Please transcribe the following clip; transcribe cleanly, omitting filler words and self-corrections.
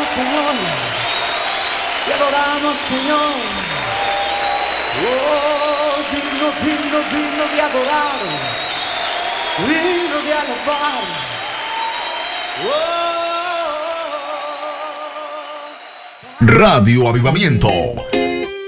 Señor. Te adoramos, Señor. Oh, digno, digno, digno de adorar. Digno de alabar. Radio Avivamiento,